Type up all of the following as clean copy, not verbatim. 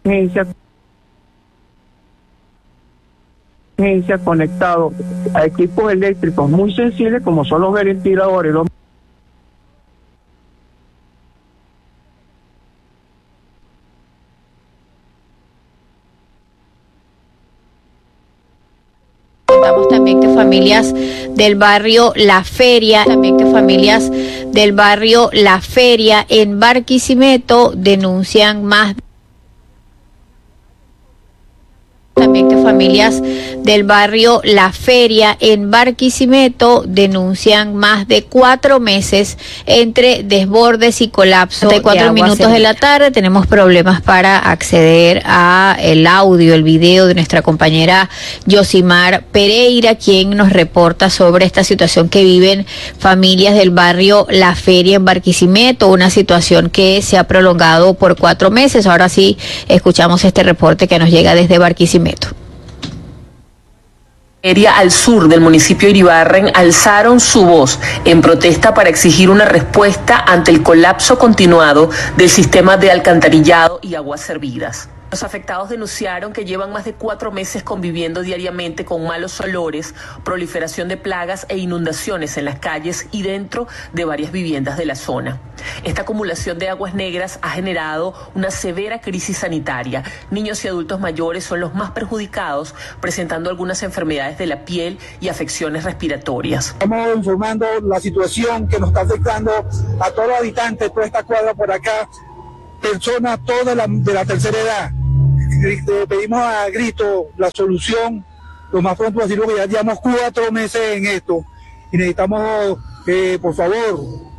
emergencia conectado a equipos eléctricos muy sensibles como son los ventiladores. Contamos también que familias del barrio La Feria, en Barquisimeto denuncian más. También que familias del barrio La Feria en Barquisimeto denuncian más de 4 meses entre desbordes y colapso. De 4 minutos de la tarde tenemos problemas para acceder a el audio, el video de nuestra compañera Yosimar Pereira, quien nos reporta sobre esta situación que viven familias del barrio La Feria en Barquisimeto, una situación que se ha prolongado por 4 meses. Ahora sí escuchamos este reporte que nos llega desde Barquisimeto. Al sur del municipio de Iribarren alzaron su voz en protesta para exigir una respuesta ante el colapso continuado del sistema de alcantarillado y aguas servidas. Los afectados denunciaron que llevan más de 4 meses conviviendo diariamente con malos olores, proliferación de plagas e inundaciones en las calles y dentro de varias viviendas de la zona. Esta acumulación de aguas negras ha generado una severa crisis sanitaria. Niños y adultos mayores son los más perjudicados, presentando algunas enfermedades de la piel y afecciones respiratorias. Estamos informando la situación que nos está afectando a todos los habitantes de toda esta cuadra por acá, personas todas de la tercera edad. Pedimos a grito la solución lo más pronto posible, porque ya llevamos 4 meses en esto y necesitamos por favor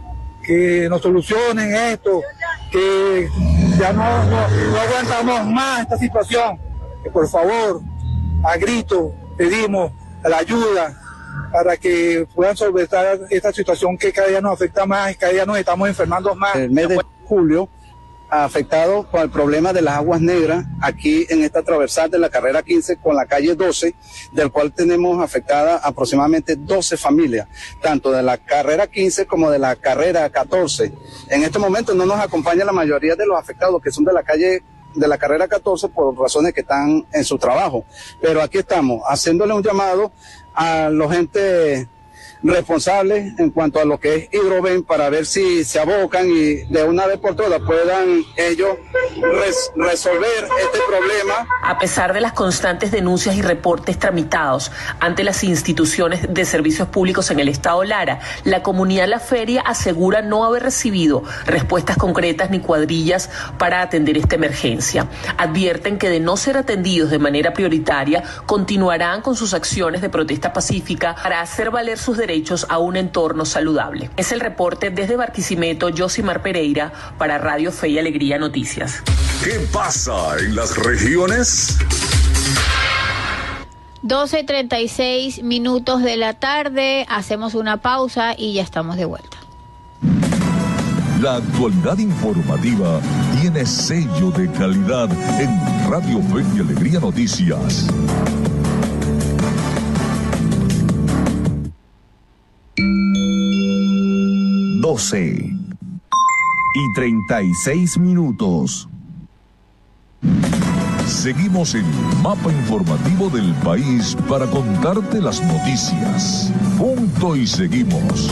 que nos solucionen esto, que ya no aguantamos más esta situación, que por favor a grito pedimos la ayuda para que puedan solventar esta situación que cada día nos afecta más, cada día nos estamos enfermando más. El mes de julio afectado por el problema de las aguas negras aquí en esta transversal de la carrera 15 con la calle 12, del cual tenemos afectada aproximadamente 12 familias, tanto de la carrera 15 como de la carrera 14. En este momento no nos acompaña la mayoría de los afectados que son de la calle de la carrera 14 por razones que están en su trabajo, pero aquí estamos haciéndole un llamado a los entes responsables en cuanto a lo que es Hidroven para ver si se abocan y de una vez por todas puedan ellos resolver este problema. A pesar de las constantes denuncias y reportes tramitados ante las instituciones de servicios públicos en el estado Lara, la comunidad La Feria asegura no haber recibido respuestas concretas ni cuadrillas para atender esta emergencia. Advierten que de no ser atendidos de manera prioritaria, continuarán con sus acciones de protesta pacífica para hacer valer sus derechos a un entorno saludable. Es el reporte desde Barquisimeto, Yosimar Pereira, para Radio Fe y Alegría Noticias. ¿Qué pasa en las regiones? 12:36 minutos de la tarde, hacemos una pausa y ya estamos de vuelta. La actualidad informativa tiene sello de calidad en Radio Fe y Alegría Noticias. 12:36 minutos. Seguimos en el mapa informativo del país para contarte las noticias. Punto y seguimos.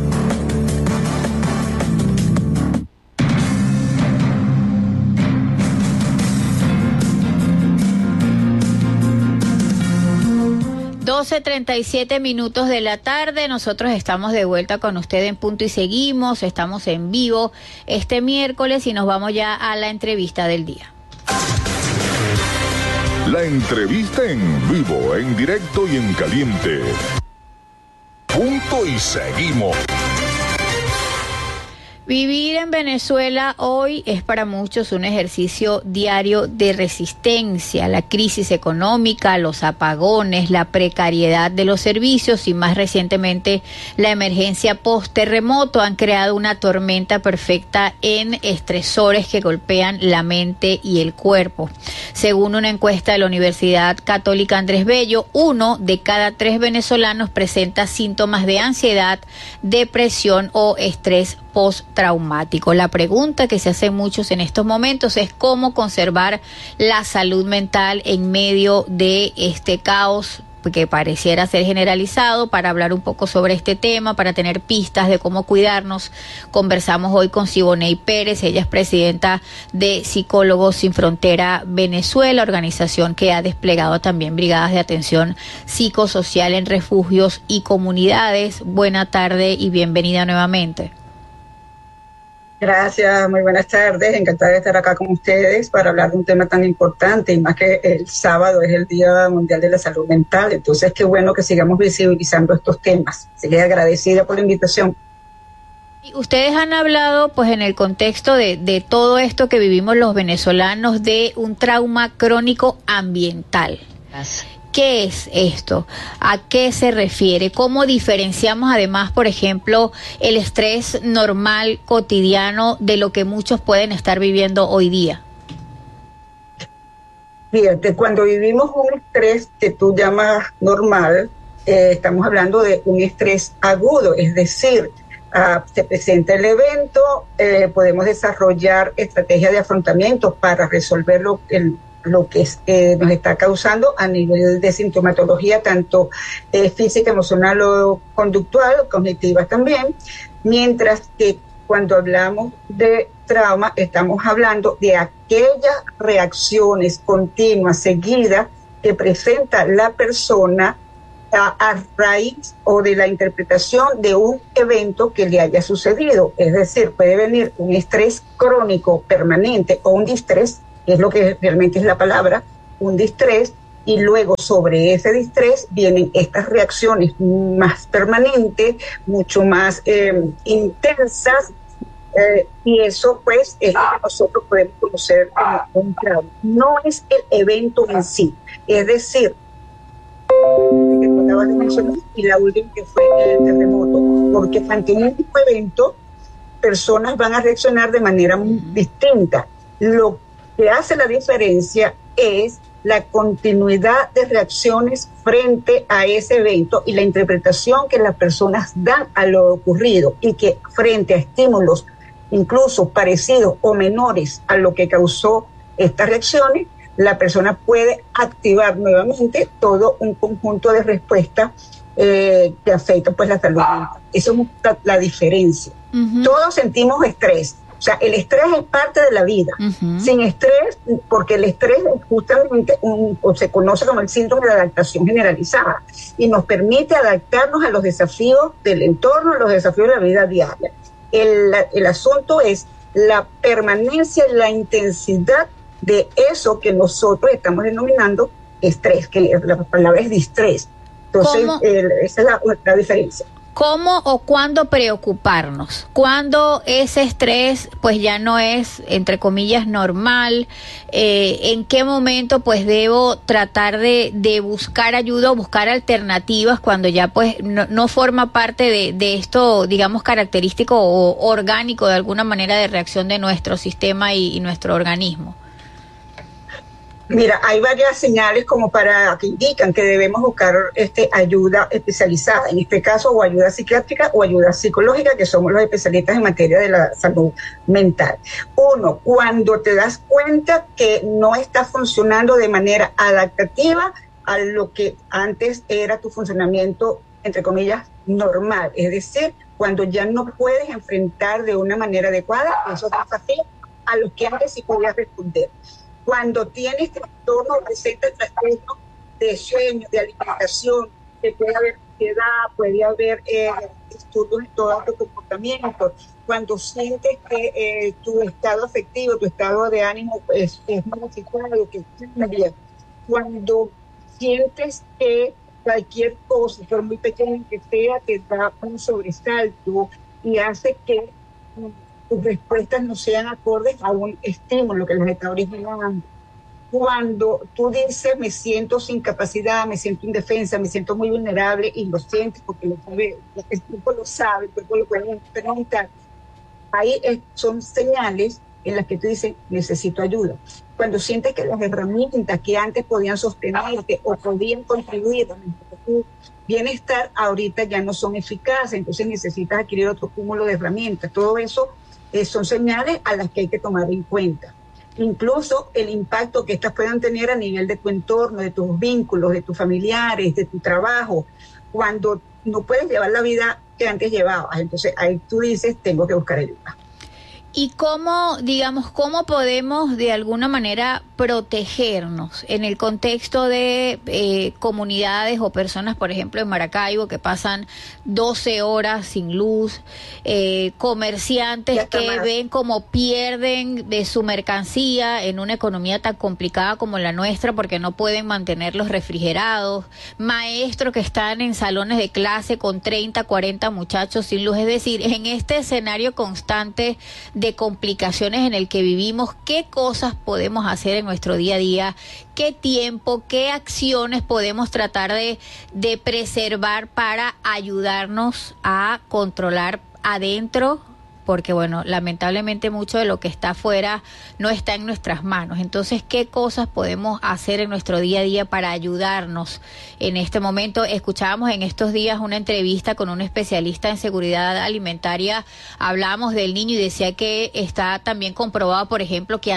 (12:37 de la tarde. Nosotros estamos de vuelta con usted en Punto y Seguimos. Estamos en vivo este miércoles y nos vamos ya a la entrevista del día. La entrevista en vivo, en directo y en caliente. Punto y Seguimos. Vivir en Venezuela hoy es para muchos un ejercicio diario de resistencia. La crisis económica, los apagones, la precariedad de los servicios y más recientemente la emergencia post-terremoto han creado una tormenta perfecta en estresores que golpean la mente y el cuerpo. Según una encuesta de la Universidad Católica Andrés Bello, 1 de cada 3 venezolanos presenta síntomas de ansiedad, depresión o estrés post-terremoto. postraumático. La pregunta que se hacen muchos en estos momentos es cómo conservar la salud mental en medio de este caos que pareciera ser generalizado. Para hablar un poco sobre este tema, para tener pistas de cómo cuidarnos, conversamos hoy con Siboney Pérez. Ella es presidenta de Psicólogos Sin Frontera Venezuela, organización que ha desplegado también brigadas de atención psicosocial en refugios y comunidades. Buena tarde y bienvenida nuevamente. Gracias, muy buenas tardes, encantada de estar acá con ustedes para hablar de un tema tan importante, y más que el sábado es el Día Mundial de la Salud Mental, entonces qué bueno que sigamos visibilizando estos temas. Así que agradecida por la invitación. Y ustedes han hablado, pues, en el contexto de todo esto que vivimos los venezolanos, de un trauma crónico ambiental. ¿Qué es esto? ¿A qué se refiere? ¿Cómo diferenciamos además, por ejemplo, el estrés normal, cotidiano, de lo que muchos pueden estar viviendo hoy día? Fíjate, cuando vivimos un estrés que tú llamas normal, estamos hablando de un estrés agudo, es decir, se presenta el evento, podemos desarrollar estrategias de afrontamiento para resolver lo que nos está causando a nivel de sintomatología, tanto física, emocional o conductual, cognitiva también, mientras que cuando hablamos de trauma estamos hablando de aquellas reacciones continuas, seguidas, que presenta la persona a raíz o de la interpretación de un evento que le haya sucedido. Es decir, puede venir un estrés crónico permanente o un distrés, que es lo que realmente es la palabra, un distrés, y luego sobre ese distrés vienen estas reacciones más permanentes, mucho más intensas, y eso pues es lo que nosotros podemos conocer como un trauma. No es el evento en sí, es decir, que tú acabas de mencionar, y la última que fue el terremoto, porque ante un mismo evento personas van a reaccionar de manera muy distinta. Lo que hace la diferencia es la continuidad de reacciones frente a ese evento y la interpretación que las personas dan a lo ocurrido, y que frente a estímulos incluso parecidos o menores a lo que causó estas reacciones, la persona puede activar nuevamente todo un conjunto de respuestas que afectan pues la salud mental. Eso es la diferencia. Todos sentimos estrés. O sea, el estrés es parte de la vida. Sin estrés, porque el estrés es justamente o se conoce como el síndrome de adaptación generalizada, y nos permite adaptarnos a los desafíos del entorno, a los desafíos de la vida diaria. El asunto es la permanencia, la intensidad de eso que nosotros estamos denominando estrés, que la palabra es distrés. Entonces, esa es la diferencia. ¿Cómo o cuándo preocuparnos? ¿Cuándo ese estrés pues ya no es, entre comillas, normal? ¿En qué momento pues debo tratar de buscar ayuda o buscar alternativas cuando ya pues no forma parte de esto, digamos, característico o orgánico de alguna manera de reacción de nuestro sistema y nuestro organismo? Mira, hay varias señales como para que indican que debemos buscar ayuda especializada, en este caso o ayuda psiquiátrica o ayuda psicológica, que somos los especialistas en materia de la salud mental. Uno, cuando te das cuenta que no está funcionando de manera adaptativa a lo que antes era tu funcionamiento, entre comillas, normal, es decir, cuando ya no puedes enfrentar de una manera adecuada esos desafíos a los que antes sí podías responder. Cuando tienes trastorno, presenta trastorno de sueño, de alimentación, que puede haber ansiedad, puede haber disturbios en todo tu comportamiento. Cuando sientes que tu estado afectivo, tu estado de ánimo es modificado, que cambia. Cuando sientes que cualquier cosa, por muy pequeña que sea, te da un sobresalto y hace que tus respuestas no sean acordes a un estímulo que los está originando. Cuando tú dices, me siento sin capacidad, me siento indefensa, me siento muy vulnerable, y lo sientes porque el cuerpo lo sabe, el cuerpo lo puede experimentar, ahí son señales en las que tú dices, necesito ayuda. Cuando sientes que las herramientas que antes podían sostenerte o podían contribuir a tu bienestar, ahorita ya no son eficaces, entonces necesitas adquirir otro cúmulo de herramientas. Todo eso son señales a las que hay que tomar en cuenta. Incluso el impacto que estas puedan tener a nivel de tu entorno, de tus vínculos, de tus familiares, de tu trabajo, cuando no puedes llevar la vida que antes llevabas. Entonces ahí tú dices, tengo que buscar ayuda. ¿Y cómo podemos de alguna manera protegernos en el contexto de comunidades o personas, por ejemplo, en Maracaibo, que pasan 12 horas sin luz, comerciantes que ven cómo pierden de su mercancía en una economía tan complicada como la nuestra porque no pueden mantenerlos refrigerados, maestros que están en salones de clase con 30, 40 muchachos sin luz? Es decir, en este escenario constante de complicaciones en el que vivimos, ¿qué cosas podemos hacer en nuestro día a día? ¿Qué tiempo, qué acciones podemos tratar de preservar para ayudarnos a controlar adentro? Porque bueno, lamentablemente mucho de lo que está afuera no está en nuestras manos. Entonces, ¿qué cosas podemos hacer en nuestro día a día para ayudarnos en este momento? Escuchábamos en estos días una entrevista con un especialista en seguridad alimentaria, hablábamos del niño y decía que está también comprobado, por ejemplo, que